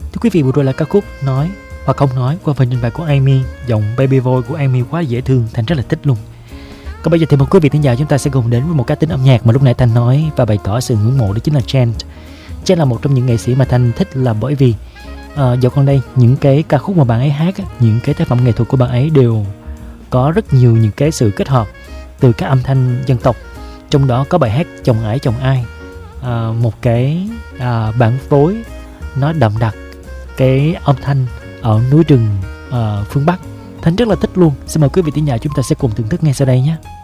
Thưa quý vị, vừa rồi là ca khúc Nói Và Không Nói qua phần trình bày của Amy. Giọng baby voice của Amy quá dễ thương, Thành rất là thích luôn. Còn bây giờ thì mời quý vị thính giả chúng ta sẽ cùng đến với một cá tính âm nhạc mà lúc nãy Thành nói và bày tỏ sự ngưỡng mộ, đó chính là Chant. Chant là một trong những nghệ sĩ mà Thành thích là bởi vì dạo gần đây những cái ca khúc mà bạn ấy hát, những cái tác phẩm nghệ thuật của bạn ấy đều có rất nhiều những cái sự kết hợp từ các âm thanh dân tộc. Trong đó có bài hát Chồng Ải Chồng Ai, một cái bản phối nó đậm đặc cái âm thanh ở núi rừng phương Bắc. Thành rất là thích luôn. Xin mời quý vị thính giả chúng ta sẽ cùng thưởng thức ngay sau đây nhé.